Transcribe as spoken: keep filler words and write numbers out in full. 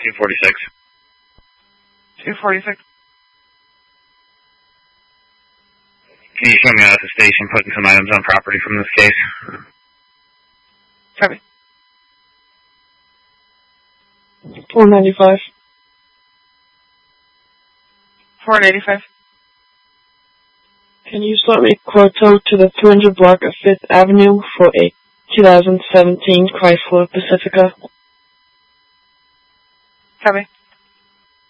two forty-six. two forty-six. Can you show me out at the station putting some items on property from this case? Copy. four ninety-five. four eighty-five. Can you slot me Quoto to the three hundred block of fifth Avenue for a two thousand seventeen Chrysler Pacifica? Copy.